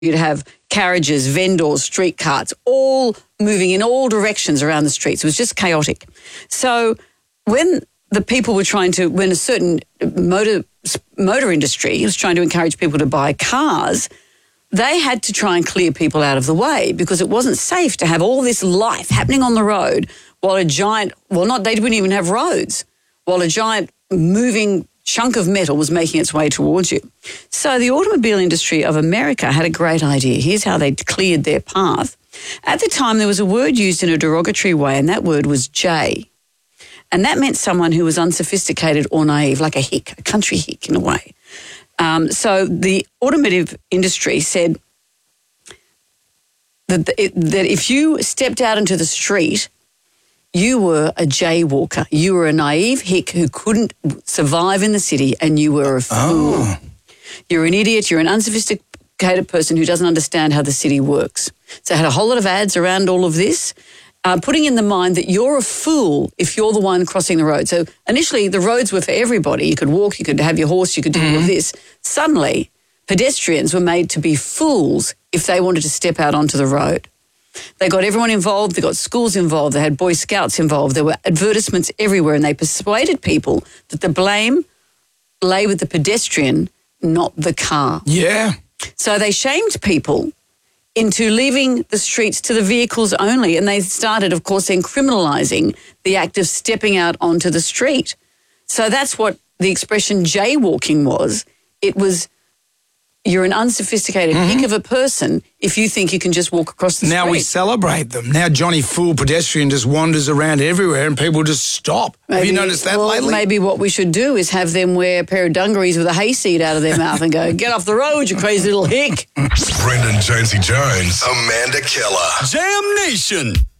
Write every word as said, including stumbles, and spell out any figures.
You'd have carriages, vendors, street carts, all moving in all directions around the streets. It was just chaotic. So when the people were trying to, when a certain motor motor industry was trying to encourage people to buy cars, they had to try and clear people out of the way because it wasn't safe to have all this life happening on the road while a giant, well, not, they didn't even have roads, while a giant moving chunk of metal was making its way towards you. So the automobile industry of America had a great idea. Here's how they cleared their path. At the time, there was a word used in a derogatory way, and that word was Jay. And that meant someone who was unsophisticated or naive, like a hick, a country hick in a way. Um, so the automotive industry said that, it, that if you stepped out into the street, you were a jaywalker. You were a naive hick who couldn't survive in the city, and you were a fool. Oh. You're an idiot. You're an unsophisticated person who doesn't understand how the city works. So I had a whole lot of ads around all of this, uh, putting in the mind that you're a fool if you're the one crossing the road. So initially the roads were for everybody. You could walk, you could have your horse, you could do mm-hmm. all of this. Suddenly pedestrians were made to be fools if they wanted to step out onto the road. They got everyone involved. They got schools involved. They had Boy Scouts involved. There were advertisements everywhere, and they persuaded people that the blame lay with the pedestrian, not the car. Yeah. So they shamed people into leaving the streets to the vehicles only, and they started, of course, then criminalising the act of stepping out onto the street. So that's what the expression jaywalking was. It was, you're an unsophisticated mm-hmm. hick of a person if you think you can just walk across the now street. Now we celebrate them. Now Johnny Fool pedestrian just wanders around everywhere and people just stop. Maybe, have you noticed that well, lately? Maybe what we should do is have them wear a pair of dungarees with a hayseed out of their mouth and go, get off the road, you crazy little hick. Brendan Jonesy Jones, Amanda Keller. Jam Nation.